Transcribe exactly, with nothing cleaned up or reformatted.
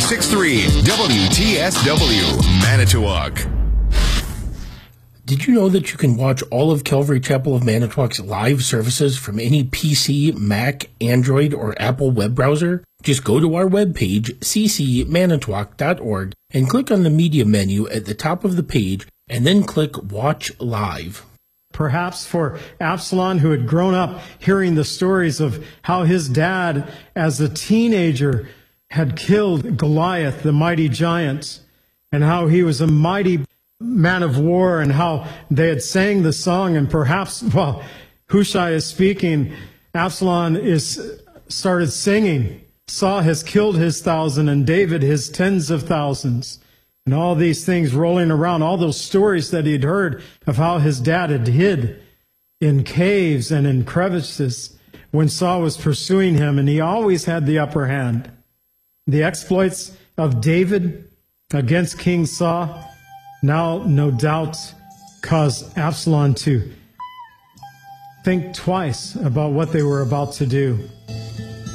six three W T S W, Manitowoc. Did you know that you can watch all of Calvary Chapel of Manitowoc's live services from any P C, Mac, Android, or Apple web browser? Just go to our webpage, c c manitowoc dot org, and click on the media menu at the top of the page, and then click Watch Live. Perhaps for Absalom, who had grown up hearing the stories of how his dad, as a teenager, had killed Goliath, the mighty giant, and how he was a mighty man of war, and how they had sang the song, and perhaps, well, Hushai is speaking, Absalom is started singing, Saul has killed his thousand, and David his tens of thousands, and all these things rolling around, all those stories that he'd heard of how his dad had hid in caves and in crevices when Saul was pursuing him, and he always had the upper hand. The exploits of David against King Saul now, no doubt, caused Absalom to think twice about what they were about to do.